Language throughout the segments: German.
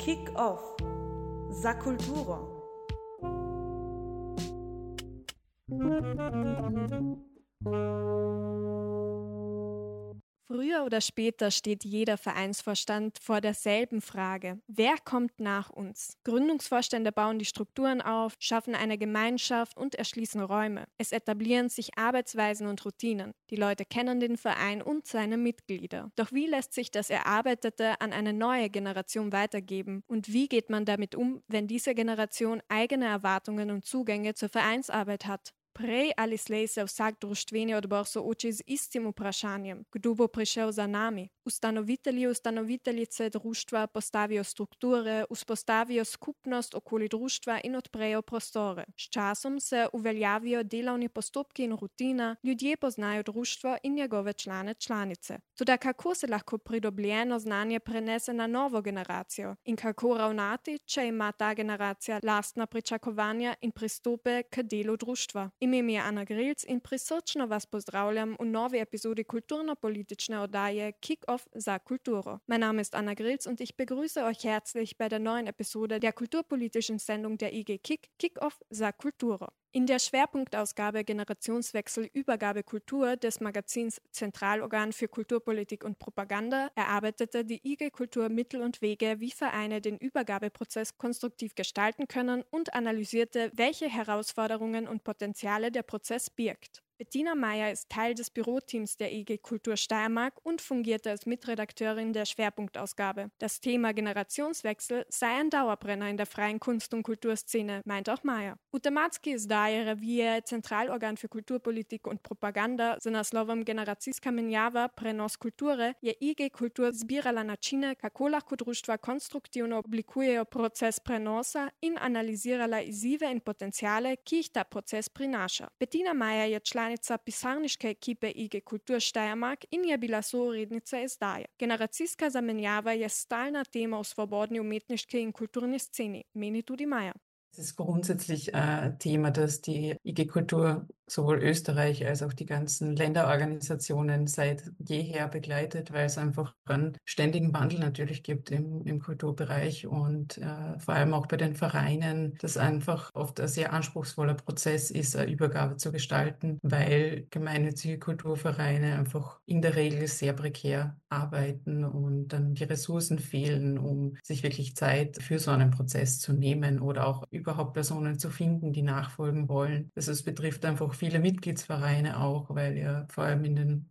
Kick-Off za kulturo. Früher oder später steht jeder Vereinsvorstand vor derselben Frage: Wer kommt nach uns? Gründungsvorstände bauen die Strukturen auf, schaffen eine Gemeinschaft und erschließen Räume. Es etablieren sich Arbeitsweisen und Routinen. Die Leute kennen den Verein und seine Mitglieder. Doch wie lässt sich das Erarbeitete an eine neue Generation weitergeben? Und wie geht man damit um, wenn diese Generation eigene Erwartungen und Zugänge zur Vereinsarbeit hat? Prej ali slej se vsak društveni odbor sooči z istim vprašanjem: kdo bo prišel za nami? Ustanovitelji, ustanoviteljice društva postavijo strukture, vzpostavijo skupnost okoli društva in odprejo prostore. S časom se uveljavijo delovni postopki in rutina, ljudje poznajo društvo in njegove člane članice. Toda kako se lahko pridobljeno znanje prenese na novo generacijo? In kako ravnati, če ima ta generacija lastna pričakovanja in pristope k delu društva? Ime mi je Anna Grilc in prisrčno vas pozdravljam v novi epizodi kulturno-politične oddaje Kick-Off za Kulturo. Mein Name ist Anna Grilz und ich begrüße euch herzlich bei der neuen Episode der kulturpolitischen Sendung der IG Kick, Kick-Off za Kulturo. In der Schwerpunktausgabe Generationswechsel Übergabe Kultur des Magazins Zentralorgan für Kulturpolitik und Propaganda erarbeitete die IG Kultur Mittel und Wege, wie Vereine den Übergabeprozess konstruktiv gestalten können und analysierte, welche Herausforderungen und Potenziale der Prozess birgt. Bettina Meyer ist Teil des Büroteams der IG Kultur Steiermark und fungierte als Mitredakteurin der Schwerpunktausgabe. Das Thema Generationswechsel sei ein Dauerbrenner in der freien Kunst- und Kulturszene, meint auch Meyer. U tematski izdaji revije Centralorgan für Kulturpolitik und Propaganda z naslovom Generacijska menjava, prenos kulture je IG Kultur zbirala načine, kako lahko društva konstruktivno oblikujejo proces prenosa in analizirala izzive in potenciale, ki jih ta proces prinaša. Bettina Meyer je članica pisarniške ekipe IG Kultur Steiermark in je bila sourednica izdaje. Generacijska zamenjava je stalna tema v svobodni umetniški in kulturni sceni, meni tudi Meyer. Es ist grundsätzlich ein Thema, das die IG Kultur sowohl Österreich als auch die ganzen Länderorganisationen seit jeher begleitet, weil es einfach einen ständigen Wandel natürlich gibt im Kulturbereich und vor allem auch bei den Vereinen, das einfach oft ein sehr anspruchsvoller Prozess ist, eine Übergabe zu gestalten, weil gemeinnützige Kulturvereine einfach in der Regel sehr prekär arbeiten und dann die Ressourcen fehlen, um sich wirklich Zeit für so einen Prozess zu nehmen oder auch überhaupt Personen zu finden, die nachfolgen wollen. Also es betrifft einfach viele Mitgliedsvereine auch, weil ja vor allem in den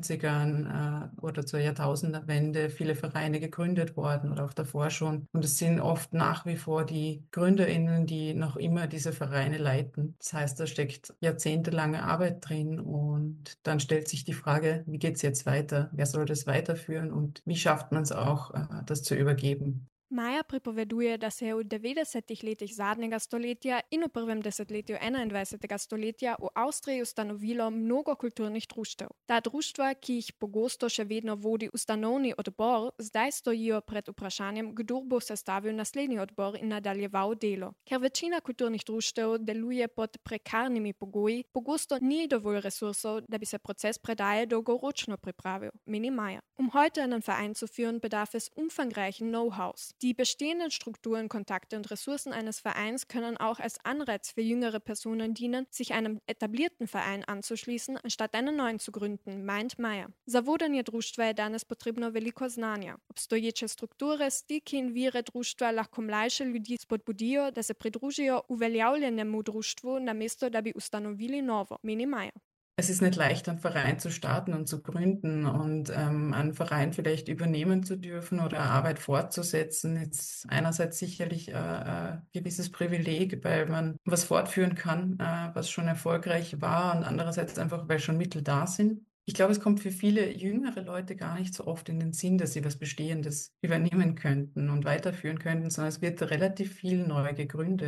90ern oder zur Jahrtausendwende viele Vereine gegründet worden oder auch davor schon. Und es sind oft nach wie vor die GründerInnen, die noch immer diese Vereine leiten. Das heißt, da steckt jahrzehntelange Arbeit drin und dann stellt sich die Frage, wie geht's jetzt weiter? Wer soll das weiterführen und wie schafft man es auch, das zu übergeben? Meyer pripoveduje, da se je v 90 letih zadnjega stoletja in v prvem desetletju 21. stoletja v Avstriji ustanovilo mnogo kulturnih društev. Ta društva, ki jih pogosto še vedno vodi ustanovni odbor, zdaj stojijo pred vprašanjem, kdo bo sestavil naslednji odbor in nadaljeval delo. Ker večina kulturnih društev deluje pod prekarnimi pogoji, pogosto ni dovolj resursov, da bi se proces predaje dolgoročno pripravil, meni Meyer. Heute einen Verein zu führen, bedarf es umfangreichen Know-hows. Die bestehenden Strukturen, Kontakte und Ressourcen eines Vereins können auch als Anreiz für jüngere Personen dienen, sich einem etablierten Verein anzuschließen, anstatt einen neuen zu gründen, meint Meyer. Za vodenje društva je danes potrebno veliko znanja. Obstoječe strukture, stiki in vire društva lahko mlajše ljudi spodbudijo, da se pridružijo uveljavljenemu društvu, namesto da bi ustanovili novo, meni Meyer. Es ist nicht leicht, einen Verein zu starten und zu gründen und einen Verein vielleicht übernehmen zu dürfen oder Arbeit fortzusetzen. Ist einerseits sicherlich ein gewisses Privileg, weil man was fortführen kann, was schon erfolgreich war, und andererseits einfach, weil schon Mittel da sind. Ich glaube, es kommt für viele jüngere Leute gar nicht so oft in den Sinn, dass sie was Bestehendes übernehmen könnten und weiterführen könnten, sondern es wird relativ viel neu gegründet.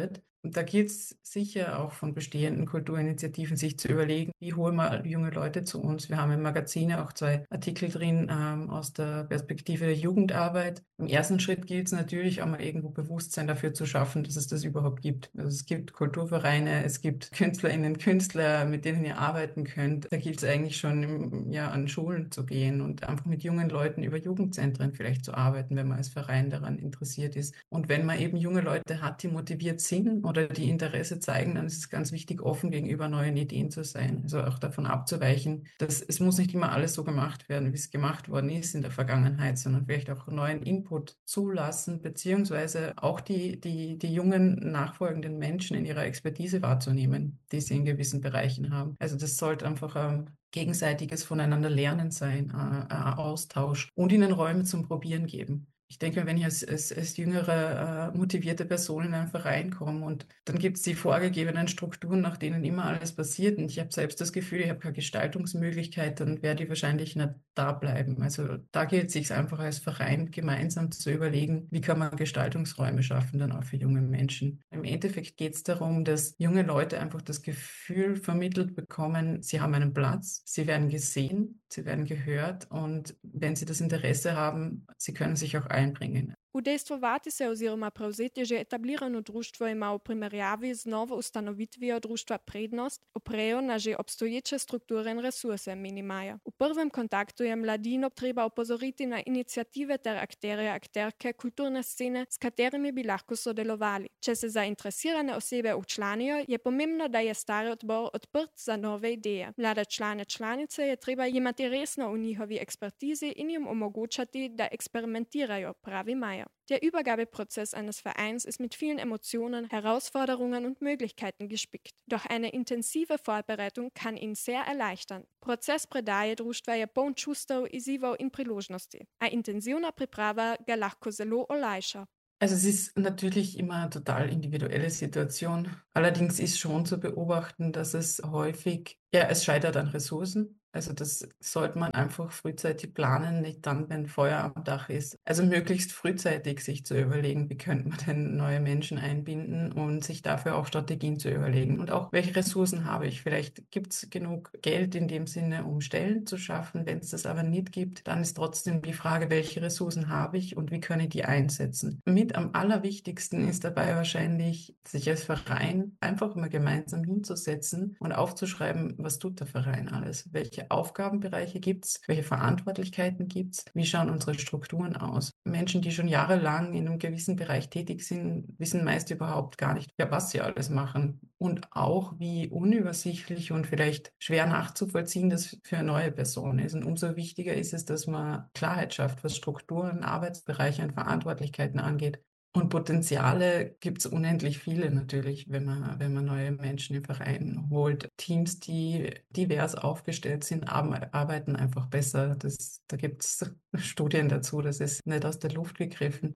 Und da gilt es sicher auch von bestehenden Kulturinitiativen, sich zu überlegen, wie holen wir junge Leute zu uns. Wir haben im Magazin auch 2 Artikel drin aus der Perspektive der Jugendarbeit. Im ersten Schritt gilt es natürlich einmal irgendwo Bewusstsein dafür zu schaffen, dass es das überhaupt gibt. Also es gibt Kulturvereine, es gibt KünstlerInnen, Künstler, mit denen ihr arbeiten könnt. Da gilt es eigentlich schon, ja, an Schulen zu gehen und einfach mit jungen Leuten über Jugendzentren vielleicht zu arbeiten, wenn man als Verein daran interessiert ist. Und wenn man eben junge Leute hat, die motiviert sind oder die Interesse zeigen, dann ist es ganz wichtig, offen gegenüber neuen Ideen zu sein. Also auch davon abzuweichen, dass es muss nicht immer alles so gemacht werden, wie es gemacht worden ist in der Vergangenheit, sondern vielleicht auch neuen Input zulassen, beziehungsweise auch die jungen nachfolgenden Menschen in ihrer Expertise wahrzunehmen, die sie in gewissen Bereichen haben. Also das sollte einfach gegenseitiges Voneinander lernen sein, Austausch und ihnen Räume zum Probieren geben. Ich denke, wenn ich als jüngere, motivierte Person in einen Verein komme und dann gibt es die vorgegebenen Strukturen, nach denen immer alles passiert und ich habe selbst das Gefühl, ich habe keine Gestaltungsmöglichkeit, dann werde ich wahrscheinlich nicht da bleiben. Also da gilt es sich einfach als Verein gemeinsam zu überlegen, wie kann man Gestaltungsräume schaffen, dann auch für junge Menschen. Im Endeffekt geht es darum, dass junge Leute einfach das Gefühl vermittelt bekommen, sie haben einen Platz, sie werden gesehen, sie werden gehört und wenn sie das Interesse haben, sie können sich auch einbringen. U dejstvovati se oziroma prevzeti že etablirano društvo ima v primerjavi z novo ustanovitvijo društva prednost, oprejo na že obstoječe strukture in resurse, meni Maja. V prvem kontaktu je mladino treba opozoriti na inicijative ter akterje, akterke kulturne scene, s katerimi bi lahko sodelovali. Če se zainteresirane osebe včlanijo, je pomembno, da je stari odbor odprt za nove ideje. Mlade člane članice je treba imati resno v njihovi ekspertizi in jim omogočati, da eksperimentirajo, pravi Maja. Der Übergabeprozess eines Vereins ist mit vielen Emotionen, Herausforderungen und Möglichkeiten gespickt. Doch eine intensive Vorbereitung kann ihn sehr erleichtern. Proces predaje društva je poln čustev, izzivov in priložnosti. A intenzivna priprava ga lahko zelo olajša. Also es ist natürlich immer eine total individuelle Situation. Allerdings ist schon zu beobachten, dass es häufig, ja, es scheitert an Ressourcen. Also das sollte man einfach frühzeitig planen, nicht dann, wenn Feuer am Dach ist. Also möglichst frühzeitig sich zu überlegen, wie könnte man denn neue Menschen einbinden und sich dafür auch Strategien zu überlegen. Und auch, welche Ressourcen habe ich? Vielleicht gibt es genug Geld in dem Sinne, um Stellen zu schaffen. Wenn es das aber nicht gibt, dann ist trotzdem die Frage, welche Ressourcen habe ich und wie kann ich die einsetzen? Mit am allerwichtigsten ist dabei wahrscheinlich, sich als Verein einfach mal gemeinsam hinzusetzen und aufzuschreiben, was tut der Verein alles? Welche Aufgabenbereiche gibt es? Welche Verantwortlichkeiten gibt es? Wie schauen unsere Strukturen aus? Menschen, die schon jahrelang in einem gewissen Bereich tätig sind, wissen meist überhaupt gar nicht, ja, was sie alles machen. Und auch, wie unübersichtlich und vielleicht schwer nachzuvollziehen das für eine neue Person ist. Und umso wichtiger ist es, dass man Klarheit schafft, was Strukturen, Arbeitsbereiche und Verantwortlichkeiten angeht. Und Potenziale gibt es unendlich viele natürlich, wenn man neue Menschen im Verein holt. Teams, die divers aufgestellt sind, arbeiten einfach besser. Da gibt es Studien dazu, das ist nicht aus der Luft gegriffen.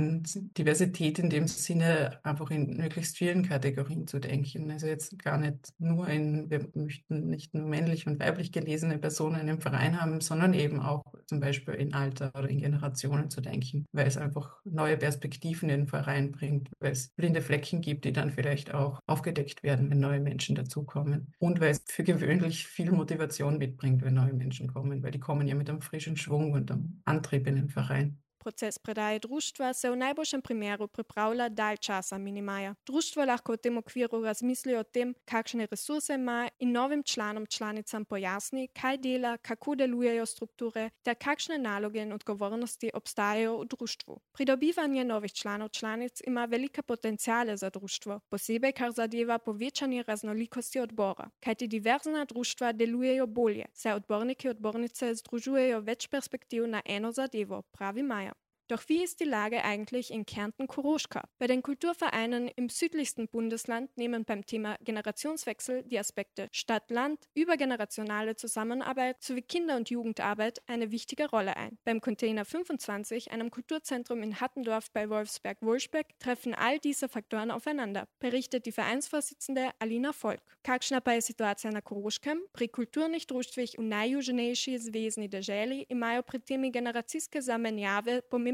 Und Diversität in dem Sinne einfach in möglichst vielen Kategorien zu denken. Also jetzt gar nicht nur wir möchten nicht nur männlich und weiblich gelesene Personen im Verein haben, sondern eben auch zum Beispiel in Alter oder in Generationen zu denken, weil es einfach neue Perspektiven in den Verein bringt, weil es blinde Flecken gibt, die dann vielleicht auch aufgedeckt werden, wenn neue Menschen dazukommen. Und weil es für gewöhnlich viel Motivation mitbringt, wenn neue Menschen kommen, weil die kommen ja mit einem frischen Schwung und einem Antrieb in den Verein. Proces predaje društva se v najboljšem primeru pripravlja dalj časa, meni Maja. Društvo lahko v tem okviru razmisli o tem, kakšne resurse ima in novim članom članicam pojasni, kaj dela, kako delujejo strukture ter kakšne naloge in odgovornosti obstajajo v društvu. Pridobivanje novih članov članic ima velike potenciale za društvo, posebej kar zadeva povečanje raznolikosti odbora, kajti diverzna društva delujejo bolje, saj odborniki in odbornice združujejo več perspektiv na eno zadevo, pravi Maja. Doch wie ist die Lage eigentlich in Kärnten-Koruschka? Bei den Kulturvereinen im südlichsten Bundesland nehmen beim Thema Generationswechsel die Aspekte Stadt-Land, übergenerationale Zusammenarbeit sowie Kinder- und Jugendarbeit eine wichtige Rolle ein. Beim Container 25, einem Kulturzentrum in Hattendorf bei Wolfsberg-Wolschbeck, treffen all diese Faktoren aufeinander, berichtet die Vereinsvorsitzende Alina Volk. Kakšna pa je situacija na Koroškem? Pri kulturnih društvih v najjužnejši zvezni deželi imajo pri temi generacijske zamenjave pomembno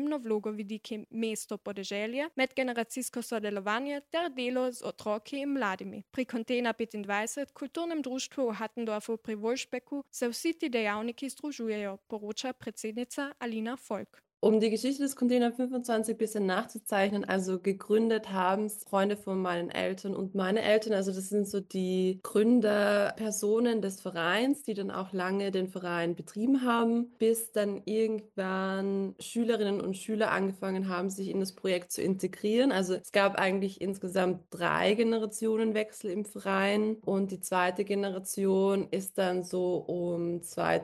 pomembno vlogo vidiki mesto podeželje, medgeneracijsko sodelovanje ter delo z otroki in mladimi. Pri Kontejner 25, kulturnem društvu v Hattendorfu pri Wolfsbecku, se vsi ti dejavniki združujejo, poroča predsednica Alina Volk. Um die Geschichte des Container 25 ein bisschen nachzuzeichnen, also gegründet haben es Freunde von meinen Eltern und meine Eltern, also das sind so die Gründerpersonen des Vereins, die dann auch lange den Verein betrieben haben, bis dann irgendwann Schülerinnen und Schüler angefangen haben, sich in das Projekt zu integrieren. Also es gab eigentlich insgesamt 3 Generationenwechsel im Verein und die zweite Generation ist dann so um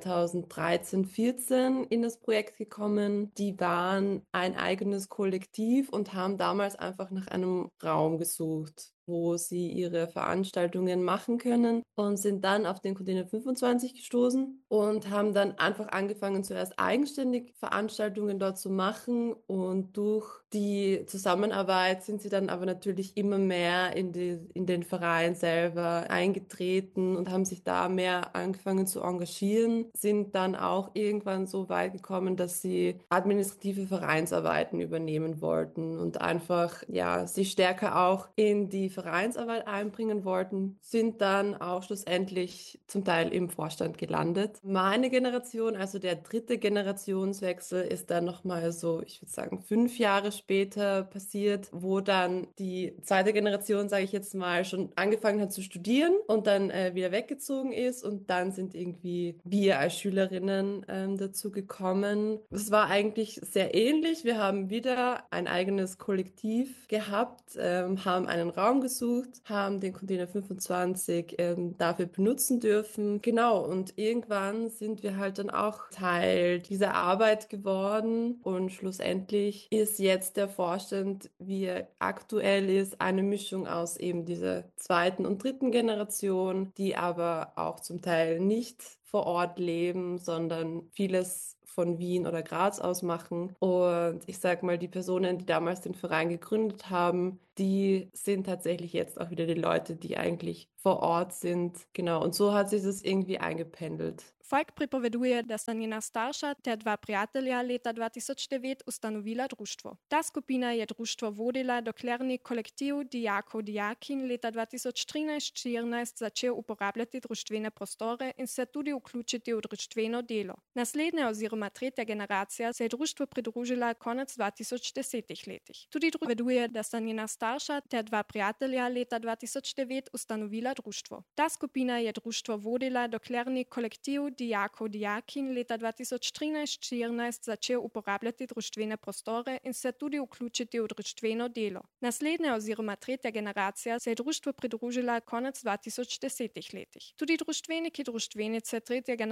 2013, 14 in das Projekt gekommen. Die waren ein eigenes Kollektiv und haben damals einfach nach einem Raum gesucht, wo sie ihre Veranstaltungen machen können und sind dann auf den Container 25 gestoßen und haben dann einfach angefangen, zuerst eigenständig Veranstaltungen dort zu machen, und durch die Zusammenarbeit sind sie dann aber natürlich immer mehr in den Verein selber eingetreten und haben sich da mehr angefangen zu engagieren, sind dann auch irgendwann so weit gekommen, dass sie administrative Vereinsarbeiten übernehmen wollten und einfach, ja, sich stärker auch in die Vereinsarbeit einbringen wollten, sind dann auch schlussendlich zum Teil im Vorstand gelandet. Meine Generation, also der 3. Generationswechsel, ist dann nochmal so, ich würde sagen, 5 Jahre später passiert, wo dann die 2. Generation, sage ich jetzt mal, schon angefangen hat zu studieren und dann wieder weggezogen ist, und dann sind irgendwie wir als Schülerinnen dazu gekommen. Es war eigentlich sehr ähnlich. Wir haben wieder ein eigenes Kollektiv gehabt, haben einen Raum gesucht, haben den Container 25 dafür benutzen dürfen. Genau, und irgendwann sind wir halt dann auch Teil dieser Arbeit geworden, und schlussendlich ist jetzt der Vorstand, wie er aktuell ist, eine Mischung aus eben dieser 2. und 3. Generation, die aber auch zum Teil nicht vor Ort leben, sondern vieles von Wien oder Graz aus machen. Und ich sag mal, die Personen, die damals den Verein gegründet haben, die sind tatsächlich jetzt auch wieder die Leute, die eigentlich vor Ort sind. Genau, und so hat sich das irgendwie eingependelt. Folk pripoveduje, da sta njena starša ter 2 prijatelja leta 2009 ustanovila društvo. Ta skupina je društvo vodila, dokler ni kolektiv dijakov dijakinj leta 2013-14 začel uporabljati društvene prostore in se tudi vključiti v društveno delo. Naslednja oziroma 3. generacija se je društvu pridružila konec 2010 letih. Tudi pripoveduje, da sta njena starša ter 2 prijatelja leta 2009 ustanovila društvo. Ta skupina je društvo vodila, dokler ni kolektiv dijakov dijakinj leta 2013-14 začel uporabljati društvene prostore in se tudi vključiti v društveno delo. Naslednja oziroma 3. generacija se je društvu pridružila konec 2010 letih. Tudi društveniki društvenice 3. generacije